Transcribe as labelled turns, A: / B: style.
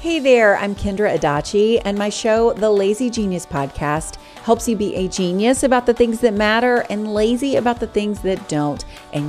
A: Hey there, I'm Kendra Adachi, and my show, The Lazy Genius Podcast, helps you be a genius about the things that matter and lazy about the things that don't. And